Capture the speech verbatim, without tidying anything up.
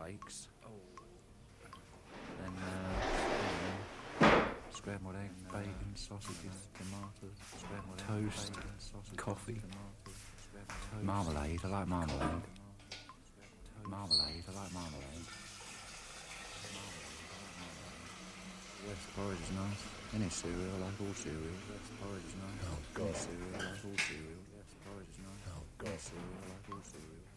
flakes. Oh. Then uh, scrambled egg, bacon, sausages, tomatoes, scrambled Toast, egg, bacon, sausages, coffee, tomatoes, scrambled marmalade. I like marmalade. Marmalade. I like marmalade. Yes, porridge is nice. Any cereal, I like all cereal. Yes, porridge is nice. Oh, God. Any cereal, I like all cereal. Yes, porridge is nice. Oh, God. Any cereal, I like all cereal.